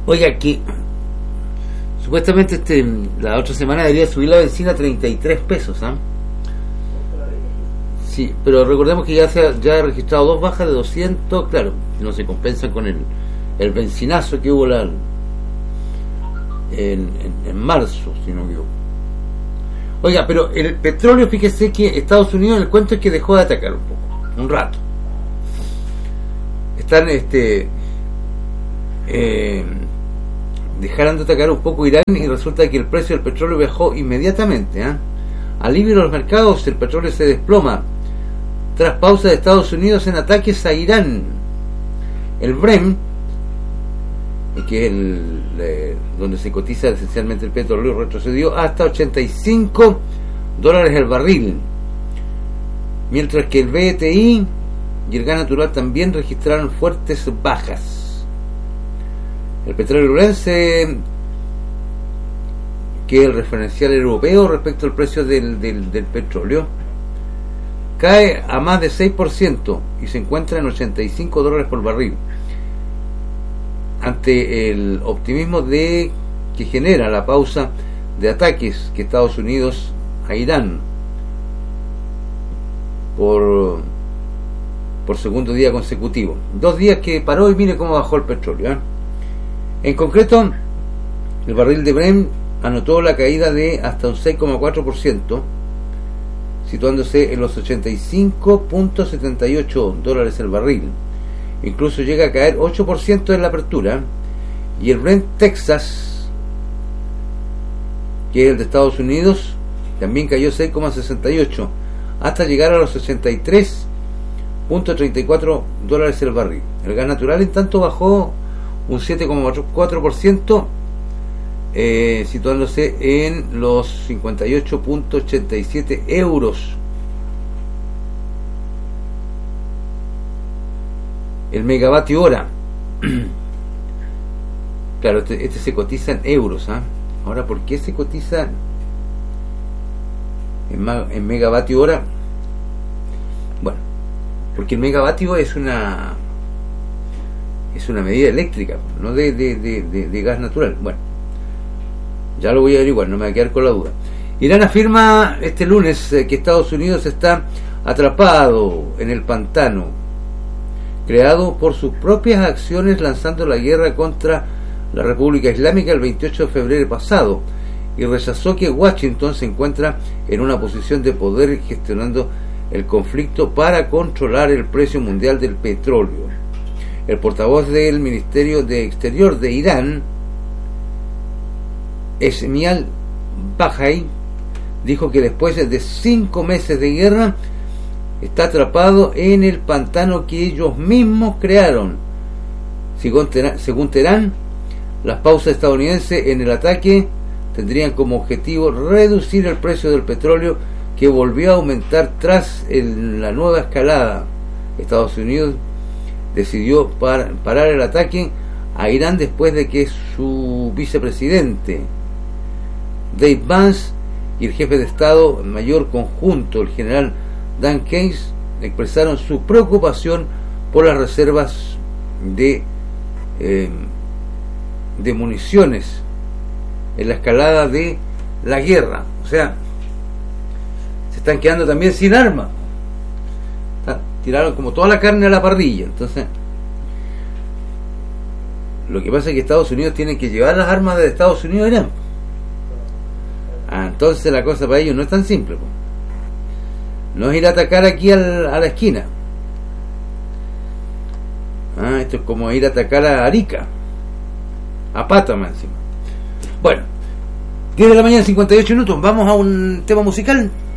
Oiga, que supuestamente la otra semana debería subir la benzina a 33 pesos, ¿ah? Sí, pero recordemos que ya ha registrado dos bajas de 200, claro, no se compensan con el benzinazo que hubo en marzo, si no me equivoco. Oiga, pero el petróleo, fíjese que Estados Unidos, el cuento es que dejó de atacar un poco, un rato. Están dejaron de atacar un poco Irán y resulta que el precio del petróleo bajó inmediatamente, ¿eh? Alivio de los mercados, el petróleo se desploma tras pausa de Estados Unidos en ataques a Irán. El Brent, que es donde se cotiza esencialmente el petróleo, retrocedió hasta $85 el barril, mientras que el BTI y el gas natural también registraron fuertes bajas. El petróleo Brent, que es el referencial europeo respecto al precio del petróleo, cae a más de 6% y se encuentra en $85 por barril, ante el optimismo que genera la pausa de ataques que Estados Unidos a Irán por segundo día consecutivo. 2 días que paró y mire cómo bajó el petróleo, ¿eh? En concreto, el barril de Brent anotó la caída de hasta un 6,4%, situándose en los $85.78 el barril. Incluso llega a caer 8% en la apertura. Y el Brent Texas, que es el de Estados Unidos, también cayó 6,68 hasta llegar a los $83.34 el barril. El gas natural, en tanto, bajó un 7,4%, situándose en los 58.87 euros. El megavatio hora, claro, este se cotiza en euros, ¿eh? Ahora, ¿por qué se cotiza en megavatio hora? Bueno, porque el megavatio es una medida eléctrica, no de gas natural. Bueno, ya lo voy a averiguar, no me voy a quedar con la duda. Irán afirma este lunes que Estados Unidos está atrapado en el pantano creado por sus propias acciones, lanzando la guerra contra la República Islámica el 28 de febrero pasado, y rechazó que Washington se encuentra en una posición de poder gestionando el conflicto para controlar el precio mundial del petróleo. El portavoz del Ministerio de Exterior de Irán, Esmail Bajai, dijo que después de 5 meses de guerra está atrapado en el pantano que ellos mismos crearon. Según Teherán, las pausas estadounidenses en el ataque tendrían como objetivo reducir el precio del petróleo, que volvió a aumentar tras la nueva escalada. Estados Unidos decidió parar el ataque a Irán después de que su vicepresidente Dave Vance y el jefe de Estado Mayor Conjunto, el general Dan Case, expresaron su preocupación por las reservas de municiones en la escalada de la guerra. O sea, se están quedando también sin armas. Tiraron como toda la carne a la parrilla. Entonces, lo que pasa es que Estados Unidos tiene que llevar las armas de Estados Unidos a Irán. Entonces la cosa para ellos no es tan simple, pues. No es ir a atacar aquí a la esquina. Esto es como ir a atacar a Arica, a Pata máxima. Bueno, 10 de la mañana, 58 minutos. Vamos a un tema musical.